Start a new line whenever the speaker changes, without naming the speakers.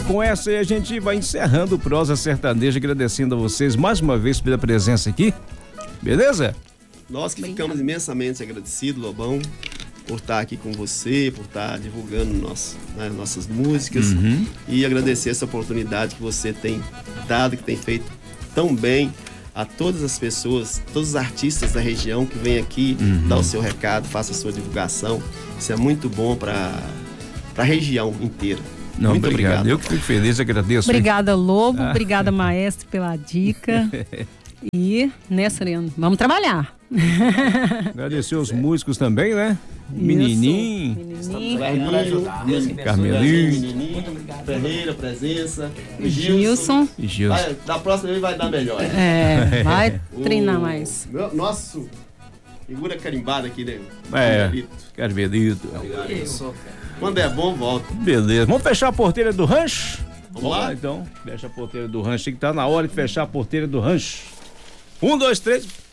com essa aí a gente vai encerrando o Prosa Sertaneja, agradecendo a vocês mais uma vez pela presença aqui. Beleza?
Nós que ficamos imensamente agradecidos, Lobão, por estar aqui com você, por estar divulgando nossas músicas e agradecer essa oportunidade que você tem dado, que tem feito tão bem a todas as pessoas, todos os artistas da região que vêm aqui dar o seu recado, faça a sua divulgação. Isso é muito bom para a região inteira.
Não, muito obrigado. Eu que fico feliz, agradeço.
Obrigada, Lobo. Obrigada, maestro, pela dica. E, né, Sereno? Vamos trabalhar.
Agradecer os músicos também, né? Menininho. Carmelinho.
Muito obrigado. Ferreira, presença.
Gilson.
Da próxima vez vai dar melhor.
Vai treinar mais.
Nosso figura carimbada aqui, né?
Carmelito.
Quando é bom, volta.
Beleza. Vamos fechar a porteira do rancho?
Vamos lá,
então. Fecha a porteira do rancho. Tem que estar na hora de fechar a porteira do rancho. 1, 2, 3.